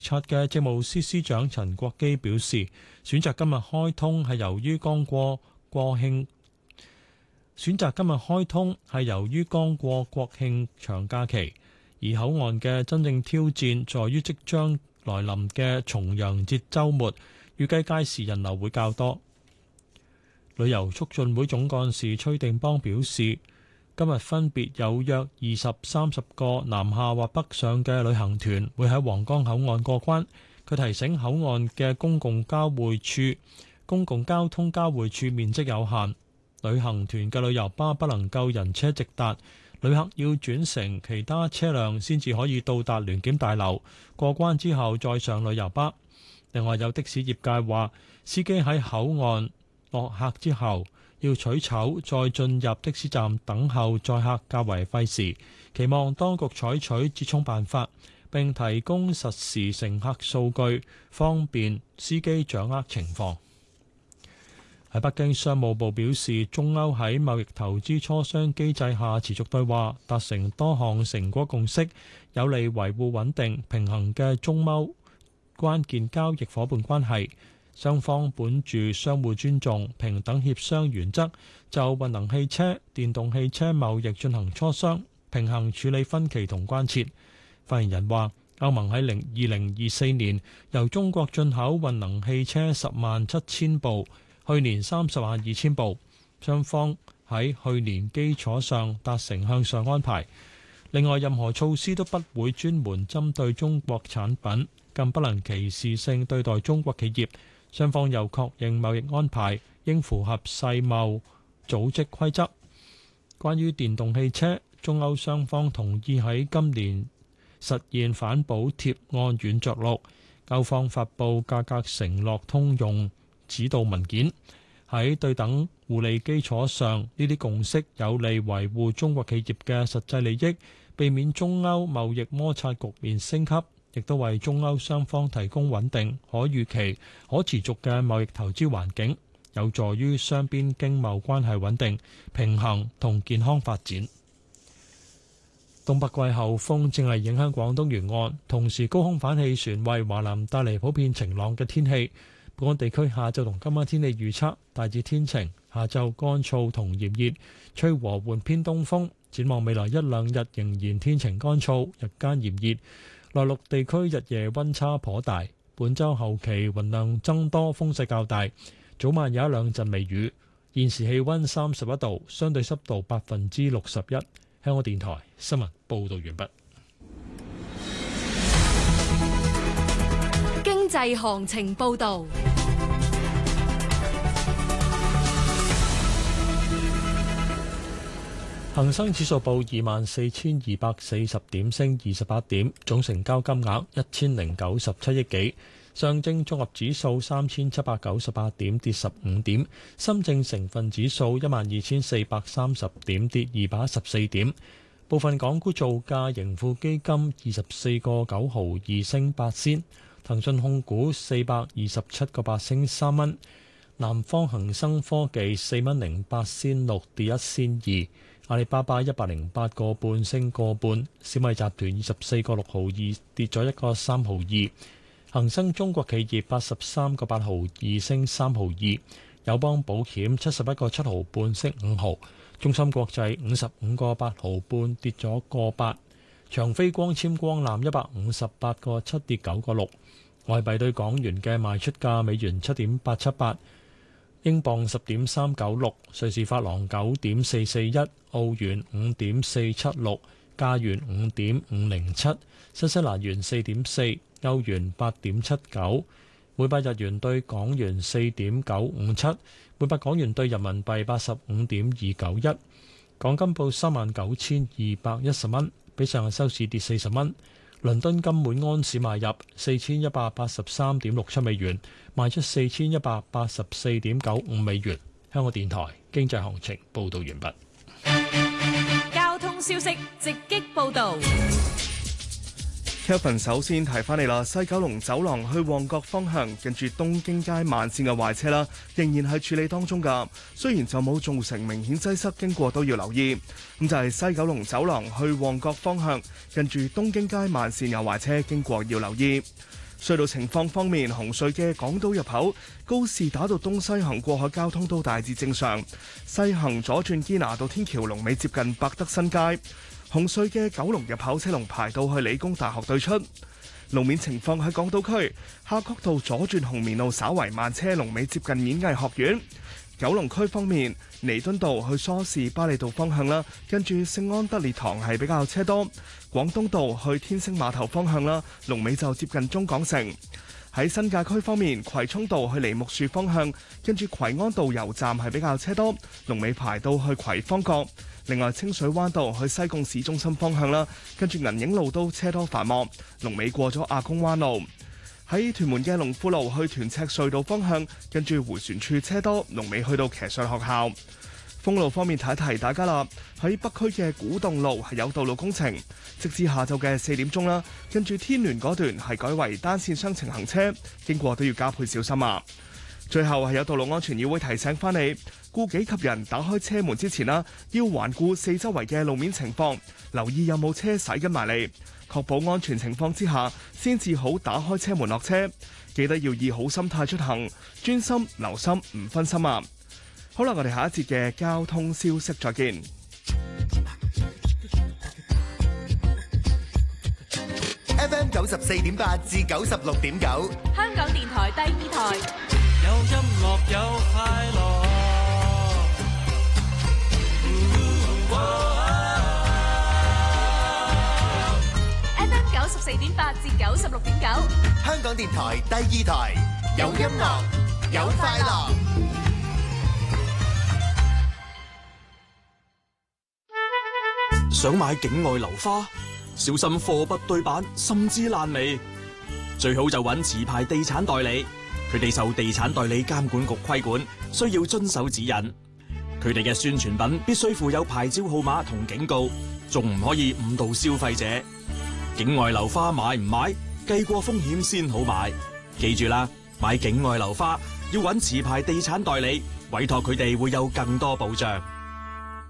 察嘅政務司司長陳國基表示，選擇今日開通係由於剛過國慶長假期，而口岸嘅真正挑戰在於即將來臨嘅重陽節週末，預計屆時人流會較多。旅遊促進會總幹事崔定邦表示，今日分別有約20-30個南下或北上嘅旅行團會喺皇崗口岸過關。佢提醒口岸嘅公共交通交匯處面積有限，旅行團嘅旅遊巴不能夠人車直達，旅客要轉乘其他車輛先至可以到達聯檢大樓，過關之後再上旅遊巴。另外有的士業界話，司機喺口岸落客之後要取籌，再進入的士站等候載客較為費時，期望當局採取折衷辦法，並提供實時乘客數據，方便司機掌握情況。喺北京，商務部表示，中歐喺貿易投資磋商機制下持續對話，達成多項成果共識，有利維護穩定平衡嘅中歐關鍵交易伙伴關係。雙方本住相互尊重、平等協商原則，就混能汽車、電動汽車貿易進行磋商，平衡處理分歧同關切。發言人話，歐盟喺2024年由中國進口混能汽車107000部，去年302000部，雙方喺去年基礎上達成向上安排。另外，任何措施都不會專門針對中國產品，更不能歧視性對待中國企業。雙方又確認貿易安排應符合世貿組織規則。關於電動汽車，中歐雙方同意喺今年實現反補貼按軟着陸，歐方發布價格承諾通用指導文件。喺對等互利基礎上，呢啲共識有利維護中國企業嘅實際利益，避免中歐貿易摩擦局面升級，亦都為中歐雙方提供穩定、可預期、可持續嘅貿易投資環境，有助於雙邊經貿關係穩定、平衡同健康發展。東北季候風正係影響廣東沿岸，同時高空反氣旋為華南帶嚟普遍晴朗嘅天氣。本港地區下晝同今晚天氣預測大致天晴，下晝乾燥同炎熱，吹和緩偏東風。展望未來一兩日仍然天晴乾燥，日間炎熱。內陸地區日夜溫差頗大，本週後期雲量增多，風勢較大，早晚有一兩陣微雨。現時氣溫31度，相對濕度61%。香港電台新聞報導完畢。 經濟行情報導。 恒生指數報24,240點，升28點，總成交金額1097億幾。上證綜合指數3,798點，跌15點。深證成分指數12,430點，跌214點。部分港股造價，盈富基金24個9毫2升8仙，騰訊控股427個8升3蚊，南方恒生科技4蚊08仙6跌1仙2。阿里巴巴108個半升個半，小米集團24個6毫2跌咗1個3毫2，恒生中國企業83個8毫2升3毫2，友邦保險71個7毫半升5毫，中芯國際55個8毫半跌咗個8，長飛光纖光纜158個7跌9個6，外幣對港元嘅賣出價：美元7.878。英鎊10.396，瑞士法郎9.441，澳元5.476，加元5.507，新西蘭元4.4，歐元8.79，每百日元對港元4.957，每百港元對人民幣85.291。港金報39,210蚊，比上日收市跌40蚊。倫敦金每安士買入4183.67美元，賣出4184.95美元。香港電台經濟行情報道完畢。 交通消息直擊報道。 Kevin 首先提翻你啦，西九龍走廊去旺角方向，近住東京街慢線嘅壞車啦，仍然係處理當中噶。雖然就冇造成明顯擠塞，經過都要留意。咁就係西九龍走廊去旺角方向，近住東京街慢線有壞車，經過要留意。 隧道情況方面，紅隧嘅港島入口告士打道東西行過海交通都大致正常，西行左轉堅拿道天橋龍尾接近百德新街。紅隧嘅九龍入口車龍排到去理工大學對出。路面情況喺港島區，夏慤道左轉紅棉路稍為慢車，龍尾接近演藝學院。九龍區方面，彌敦道去梳士巴利道方向啦，跟住聖安德烈堂係比較車多。廣東道去天星碼頭方向啦，龍尾就接近中港城。喺新界區方面，葵涌道去梨木樹方向，跟住葵安道油站係比較車多，龍尾排到去葵芳角。另外，清水灣道去西貢市中心方向啦，跟住銀影路都車多繁忙，龍尾過咗亞公灣路。喺屯門嘅龍富路去屯赤隧道方向，跟住迴旋處車多，龍尾去到騎術學校。封路方面提一提大家啦，喺北區嘅古洞路係有道路工程，直至下晝嘅4點鐘啦，跟住天聯嗰段係改為單線雙程行車，經過都要加倍小心啊！最後係有道路安全議會提醒翻你，顧己及人，打開車門之前啦，要環顧四周圍嘅路面情況，留意有冇車駛緊埋嚟，確保安全情況之下，先至好打開車門落車。記得要以好心態出行，專心留心唔分心啊！好啦，我哋下一節嘅交通消息再見。 FM 94.8至96.9， 香港電台第二台。 有音樂有快樂。 FM 94.8至96.9， 香港電台第二台，有音樂有快樂。 想買境外樓花，小心貨不對版，甚至爛尾。最好就揾持牌地產代理，佢哋受地產代理監管局規管，需要遵守指引。佢哋嘅宣傳品必須附有牌照號碼同警告，仲唔可以誤導消費者。境外樓花買唔買，計過風險先好買。記住啦，買境外樓花要揾持牌地產代理，委託佢哋會有更多保障。